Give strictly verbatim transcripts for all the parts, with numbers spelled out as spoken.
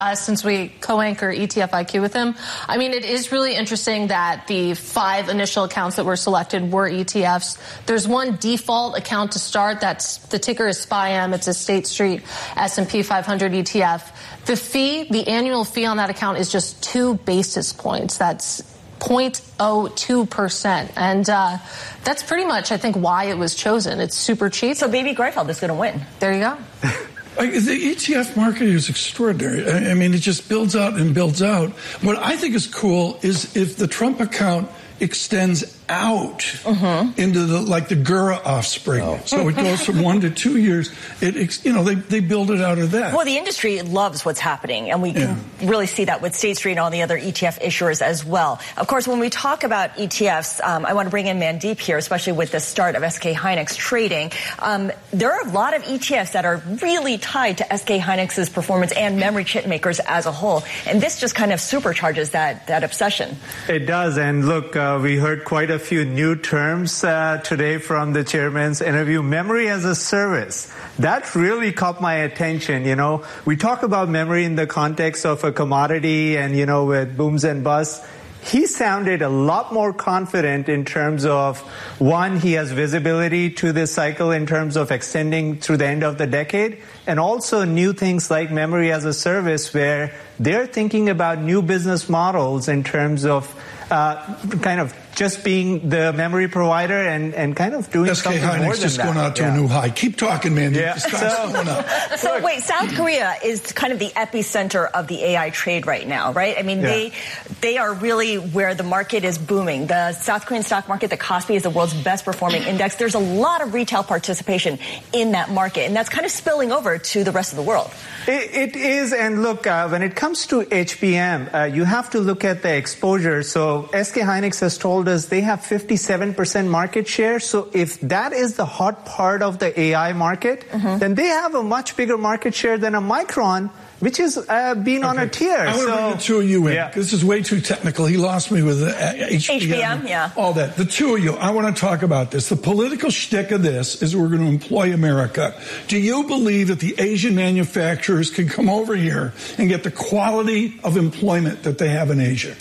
Uh, since we co-anchor E T F I Q with him. I mean, it is really interesting that the five initial accounts that were selected were E T Fs. There's one default account to start. That's the ticker is S P Y M. It's a State Street S and P five hundred E T F. The fee, the annual fee on that account is just two basis points. That's zero point zero two percent. And uh, that's pretty much, I think, why it was chosen. It's super cheap. So Baby Greifeld is going to win. There you go. The E T F market is extraordinary. I mean, it just builds out and builds out. What I think is cool is if the Trump account extends out mm-hmm. into the like the Gura offspring. Oh. So it goes from one to two years. It, you know, they, they build it out of that. Well, the industry loves what's happening, and we yeah. can really see that with State Street and all the other E T F issuers as well. Of course, when we talk about E T Fs, um, I want to bring in Mandeep here, especially with the start of S K Hynix trading. Um, there are a lot of E T Fs that are really tied to S K Hynix's performance and memory chip makers as a whole, and this just kind of supercharges that, that obsession. It does, and look, uh, we heard quite a few new terms uh, today from the chairman's interview. Memory as a service. That really caught my attention. You know, we talk about memory in the context of a commodity and, you know, with booms and busts. He sounded a lot more confident in terms of, one, he has visibility to this cycle in terms of extending through the end of the decade, and also new things like memory as a service where they're thinking about new business models in terms of uh, kind of just being the memory provider and, and kind of doing S K something Hynix more than just that. going out to yeah. a new high. Keep talking, man. Yeah. So, going up. so wait, South Korea is kind of the epicenter of the A I trade right now, right? I mean, yeah. they they are really where the market is booming. The South Korean stock market, the Kospi, is the world's best performing index. There's a lot of retail participation in that market, and that's kind of spilling over to the rest of the world. It, it is, and look, uh, when it comes to H B M, uh, you have to look at the exposure. So S K Hynix has told us they have fifty-seven percent market share. So if that is the hot part of the A I market, mm-hmm. then they have a much bigger market share than a Micron, which is uh, being okay. on a tier. I want to so, bring the two of you in. Yeah. This is way too technical. He lost me with uh, H B M. H B M, yeah. All that. The two of you, I want to talk about this. The political shtick of this is we're going to employ America. Do you believe that the Asian manufacturers can come over here and get the quality of employment that they have in Asia?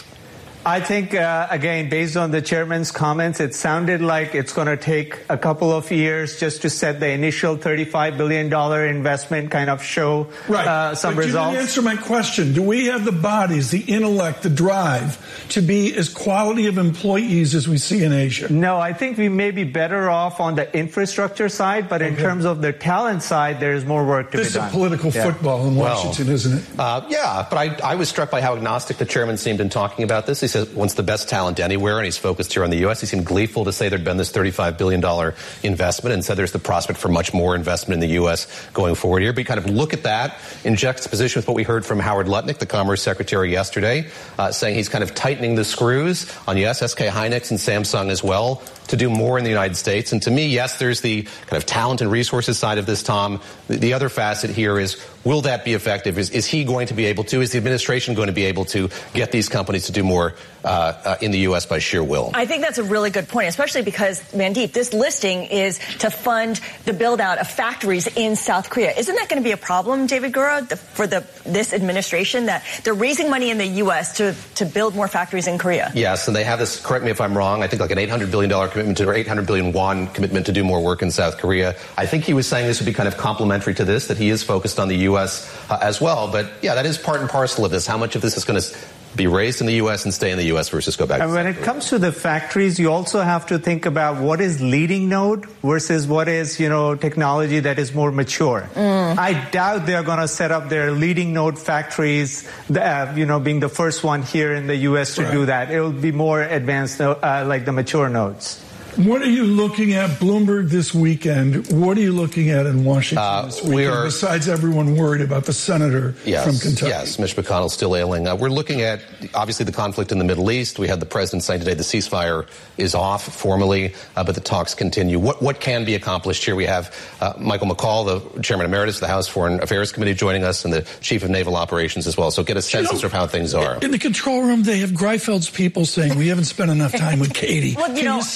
I think, uh, again, based on the chairman's comments, it sounded like it's going to take a couple of years just to set the initial thirty-five billion dollars investment, kind of show right. uh, some but results. You didn't answer my question. Do we have the bodies, the intellect, the drive to be as quality of employees as we see in Asia? No, I think we may be better off on the infrastructure side, but in okay. terms of the talent side, there's more work to this be done. This is a political yeah. football in Washington, well, isn't it? Uh, yeah, but I, I was struck by how agnostic the chairman seemed in talking about this. He says wants the best talent anywhere, and he's focused here on the U S. He seemed gleeful to say there'd been this thirty-five billion dollars investment and said there's the prospect for much more investment in the U S going forward here. But you kind of look at that in juxtaposition with what we heard from Howard Lutnick, the Commerce Secretary, yesterday, uh, saying he's kind of tightening the screws on, yes, S K Hynix and Samsung as well, to do more in the United States. And to me, yes, there's the kind of talent and resources side of this, Tom. The, the other facet here is, will that be effective? Is, is he going to be able to, is the administration going to be able to get these companies to do more uh, uh, in the U S by sheer will? I think that's a really good point, especially because, Mandeep, this listing is to fund the build-out of factories in South Korea. Isn't that going to be a problem, David Gura, the, for the this administration, that they're raising money in the U S to, to build more factories in Korea? Yes, and they have this, correct me if I'm wrong, I think like an eight hundred billion dollars commitment to, or eight hundred billion won commitment to do more work in South Korea. I think he was saying this would be kind of complementary to this, that he is focused on the U S uh, as well. But yeah, that is part and parcel of this. How much of this is going to be raised in the U S and stay in the U S versus go back and to when South it Korea. comes to the factories, you also have to think about what is leading node versus what is, you know, technology that is more mature. Mm. I doubt they're going to set up their leading node factories, uh, you know, being the first one here in the U S to right. do that. It will be more advanced, uh, like the mature nodes. What are you looking at, Bloomberg, this weekend? What are you looking at in Washington uh, this weekend, we are, besides everyone worried about the senator yes, from Kentucky? Yes, Mitch McConnell still ailing. Uh, we're looking at, obviously, the conflict in the Middle East. We had the president saying today the ceasefire is off formally, uh, but the talks continue. What what can be accomplished here? We have uh, Michael McCall, the chairman emeritus of the House Foreign Affairs Committee, joining us, and the chief of naval operations as well. So get a sense you know, of how things are. In the control room, they have Greifeld's people saying, we haven't spent enough time with Katie. Well, you can know, you save me?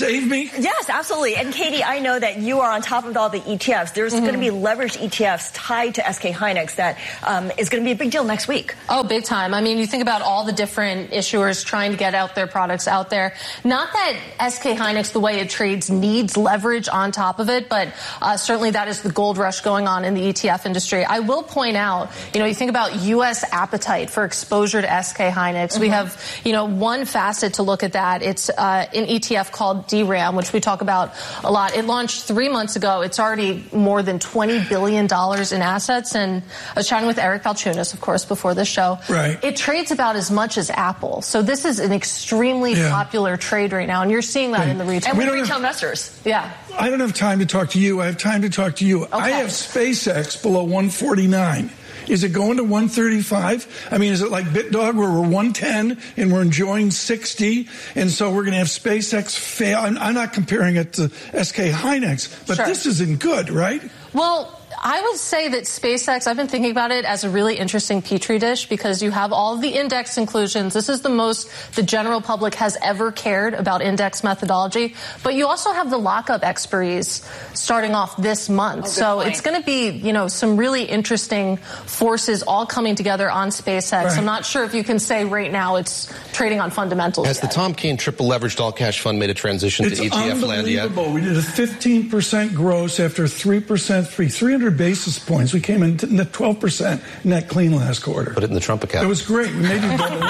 me? Yes, absolutely. And Katie, I know that you are on top of all the E T Fs. There's mm-hmm. going to be leveraged E T Fs tied to S K Hynix that um, is going to be a big deal next week. Oh, big time. I mean, you think about all the different issuers trying to get out their products out there. Not that S K Hynix, the way it trades, needs leverage on top of it, but uh, certainly that is the gold rush going on in the E T F industry. I will point out, you know, you think about U S appetite for exposure to S K Hynix. Mm-hmm. We have, you know, one facet to look at that. It's uh, an E T F called D RAM, which we talk about a lot. It launched three months ago. It's already more than twenty billion dollars in assets. And I was chatting with Eric Balchunas, of course, before this show. Right. It trades about as much as Apple. So this is an extremely yeah. popular trade right now. And you're seeing that okay. in the retail. And with we retail have, investors. Yeah. I don't have time to talk to you. I have time to talk to you. Okay. I have SpaceX below one forty-nine. Is it going to one thirty-five? I mean, is it like BitDog where we're one ten and we're enjoying sixty? And so we're going to have SpaceX fail. I'm, I'm not comparing it to S K Hynix, but sure. this isn't good, right? Well, I would say that SpaceX, I've been thinking about it as a really interesting petri dish because you have all of the index inclusions. This is the most the general public has ever cared about index methodology. But you also have the lockup expiries starting off this month. Oh, so point. It's going to be, you know, some really interesting forces all coming together on SpaceX. Right. I'm not sure if you can say right now it's trading on fundamentals Has yet. the Tom Keene triple leveraged all cash fund made a transition it's to E T F land yet? Unbelievable. We did a fifteen percent gross after three percent free, three hundred basis points. We came in at twelve percent net clean last quarter. Put it in the Trump account. It was great. We made you double.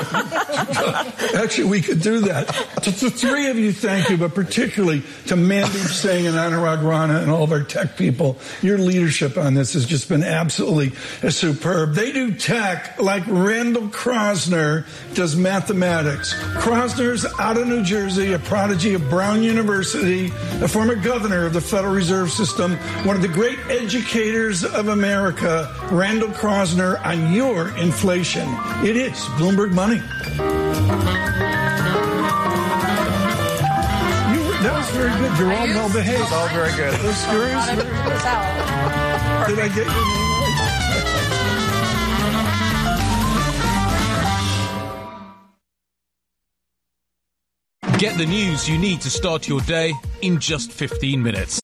Actually, we could do that. To the three of you, thank you, but particularly to Mandeep Singh and Anurag Rana and all of our tech people. Your leadership on this has just been absolutely superb. They do tech like Randall Krosner does mathematics. Krosner's out of New Jersey, a prodigy of Brown University, a former governor of the Federal Reserve System, one of the great educators of America, Randall Krosner, on your inflation. It is Bloomberg Money. You, that was very good. You're all well behaved. It's all very good. Those stories. Did I get you? Get the news you need to start your day in just fifteen minutes.